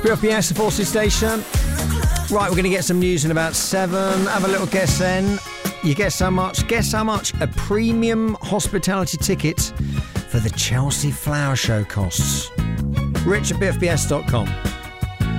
BFBS, the Forces Station. Right, we're going to get some news in about 7. Have a little guess then. You guess how much? Guess how much a premium hospitality ticket for the Chelsea Flower Show costs. Rich at BFBS.com.